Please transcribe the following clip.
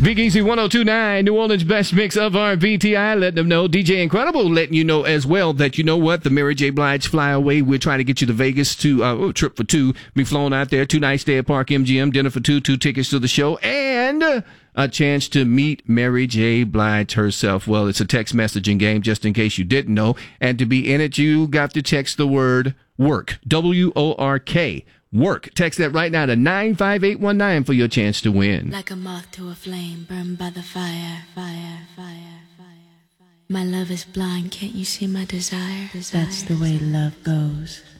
Big Easy 1029, New Orleans' best mix of RBTI. Letting them know. DJ Incredible letting you know as well that, you know what, the Mary J. Blige Flyaway. We're trying to get you to Vegas to trip for two. Be flown out there. 2 nights stay at Park MGM. Dinner for two. 2 tickets to the show. And a chance to meet Mary J. Blige herself. Well, it's a text messaging game, just in case you didn't know. And to be in it, you got to text the word WORK. WORK. Work. Text that right now to 95819 for your chance to win. Like a moth to a flame, burned by the fire, fire, fire, fire. My love is blind, can't you see my desire? That's the way love goes.